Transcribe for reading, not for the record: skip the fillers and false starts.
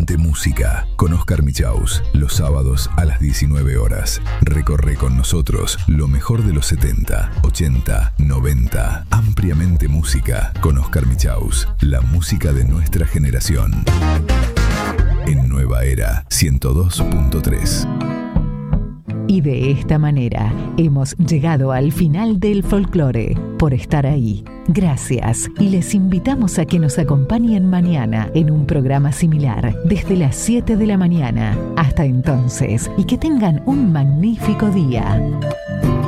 Ampliamente Música con Oscar Michaus, los sábados a las 19 horas. Recorre con nosotros lo mejor de los 70, 80, 90. Ampliamente Música con Oscar Michaus, la música de nuestra generación. En Nueva Era 102.3. Y de esta manera hemos llegado al final del folclore. Por estar ahí, gracias. Y les invitamos a que nos acompañen mañana en un programa similar desde las 7 de la mañana. Hasta entonces, y que tengan un magnífico día.